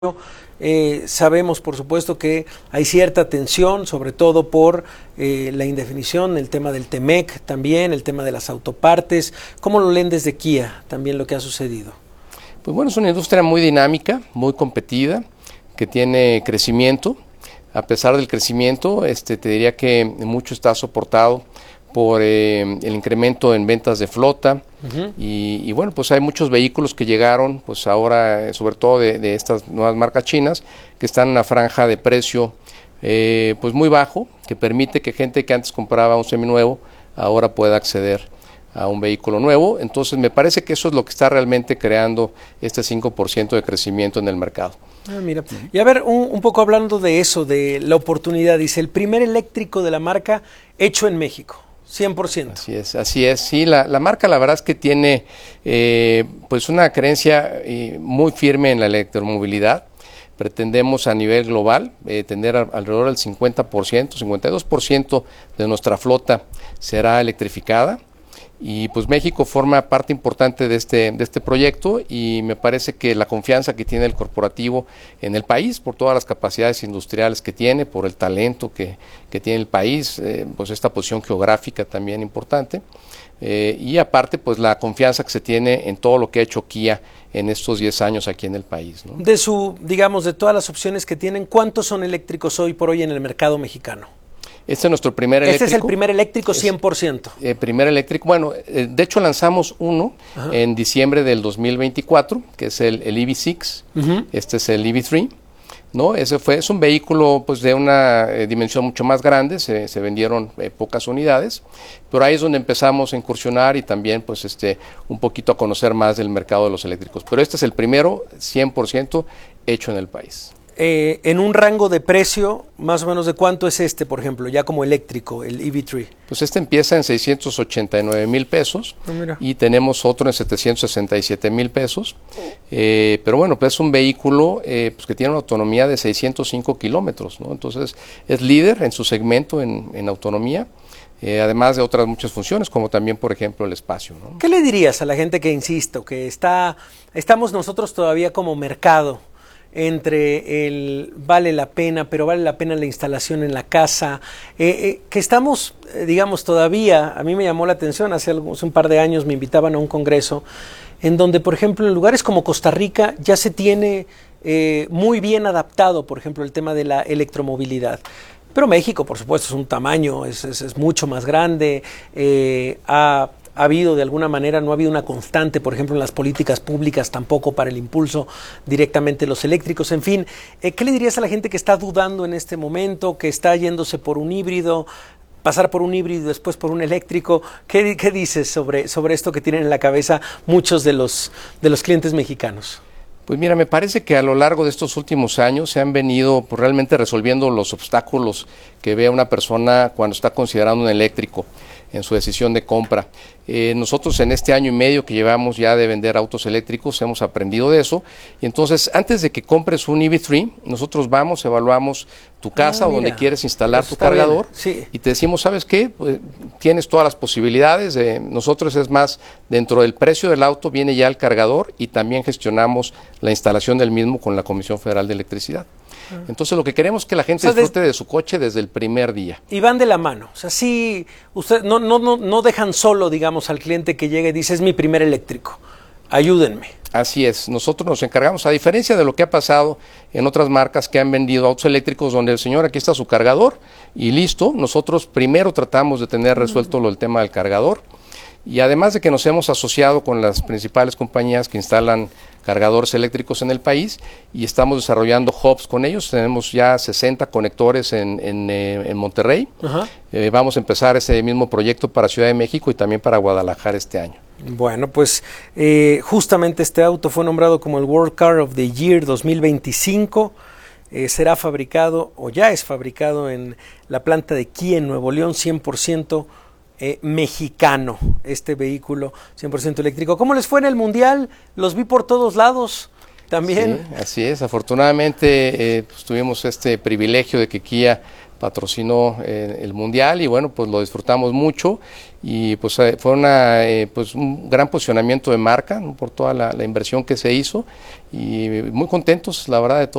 Sabemos, por supuesto, que hay cierta tensión, sobre todo por la indefinición, el tema del TEMEC también, el tema de las autopartes. ¿Cómo lo leen desde Kia también lo que ha sucedido? Pues bueno, es una industria muy dinámica, muy competida, que tiene crecimiento. A pesar del crecimiento, te diría que mucho está soportado por el incremento en ventas de flota. Y bueno, pues hay muchos vehículos que llegaron, pues ahora, sobre todo de estas nuevas marcas chinas, que están en una franja de precio pues muy bajo, que permite que gente que antes compraba un seminuevo, ahora pueda acceder a un vehículo nuevo. Entonces me parece que eso es lo que está realmente creando este 5% de crecimiento en el mercado. Mira, y a ver, un poco hablando de eso, de la oportunidad, dice, el primer eléctrico de la marca hecho en México. 100%. Así es. Sí, la marca la verdad es que tiene pues una creencia muy firme en la electromovilidad. Pretendemos a nivel global tener alrededor del 50%, 52% de nuestra flota será electrificada. Y pues México forma parte importante de este proyecto, y me parece que la confianza que tiene el corporativo en el país, por todas las capacidades industriales que tiene, por el talento que tiene el país, pues esta posición geográfica también importante, y aparte pues la confianza que se tiene en todo lo que ha hecho Kia en estos 10 años aquí en el país, ¿no? De todas las opciones que tienen, ¿cuántos son eléctricos hoy por hoy en el mercado mexicano? Este es nuestro primer eléctrico. Este es el primer eléctrico 100%. Primer eléctrico, bueno, de hecho lanzamos uno en diciembre del 2024, que es el EV6, este es el EV3, ¿no? Es un vehículo pues de una dimensión mucho más grande, se vendieron pocas unidades, pero ahí es donde empezamos a incursionar y también pues un poquito a conocer más del mercado de los eléctricos. Pero este es el primero 100% hecho en el país. En un rango de precio, más o menos, ¿de cuánto es por ejemplo, ya como eléctrico, el EV3? Pues empieza en 689,000 pesos y tenemos otro en 767,000 pesos, pero bueno, pues es un vehículo pues que tiene una autonomía de 605 kilómetros, ¿no? Entonces es líder en su segmento en autonomía. Además de otras muchas funciones, como también, por ejemplo, el espacio, ¿no? ¿Qué le dirías a la gente que, insisto, que estamos nosotros todavía como mercado entre el vale la pena, pero vale la pena la instalación en la casa, que estamos, digamos, todavía, a mí me llamó la atención, hace un par de años me invitaban a un congreso, en donde, por ejemplo, en lugares como Costa Rica ya se tiene muy bien adaptado, por ejemplo, el tema de la electromovilidad. Pero México, por supuesto, es un tamaño, es mucho más grande, ha habido de alguna manera, no ha habido una constante, por ejemplo, en las políticas públicas tampoco para el impulso directamente de los eléctricos. En fin, ¿qué le dirías a la gente que está dudando en este momento, que está yéndose por un híbrido, pasar por un híbrido y después por un eléctrico? ¿Qué dices sobre esto que tienen en la cabeza muchos de los clientes mexicanos? Pues mira, me parece que a lo largo de estos últimos años se han venido pues, realmente resolviendo los obstáculos que ve una persona cuando está considerando un eléctrico en su decisión de compra. Nosotros en este año y medio que llevamos ya de vender autos eléctricos hemos aprendido de eso, y entonces antes de que compres un EV3, nosotros vamos, evaluamos tu casa o donde quieres instalar tu cargador, y te decimos, ¿sabes qué? Pues, tienes todas las posibilidades, nosotros es más, dentro del precio del auto viene ya el cargador y también gestionamos la instalación del mismo con la Comisión Federal de Electricidad. Entonces lo que queremos es que la gente disfrute de su coche desde el primer día. Y van de la mano, o sea, sí, ustedes no dejan solo, digamos, al cliente que llega y dice, es mi primer eléctrico, ayúdenme. Así es, nosotros nos encargamos, a diferencia de lo que ha pasado en otras marcas que han vendido autos eléctricos donde el señor, aquí está su cargador y listo, nosotros primero tratamos de tener resuelto el tema del cargador. Y además de que nos hemos asociado con las principales compañías que instalan cargadores eléctricos en el país y estamos desarrollando hubs con ellos, tenemos ya 60 conectores en Monterrey. Vamos a empezar ese mismo proyecto para Ciudad de México y también para Guadalajara este año. Bueno, pues justamente este auto fue nombrado como el World Car of the Year 2025. Será fabricado o ya es fabricado en la planta de Kia en Nuevo León, 100% mexicano, este vehículo 100% eléctrico. ¿Cómo les fue en el Mundial? Los vi por todos lados también. Sí, así es, afortunadamente pues, tuvimos este privilegio de que Kia patrocinó el Mundial y bueno, pues lo disfrutamos mucho y pues fue pues un gran posicionamiento de marca, ¿no? Por toda la inversión que se hizo y muy contentos, la verdad, de todo.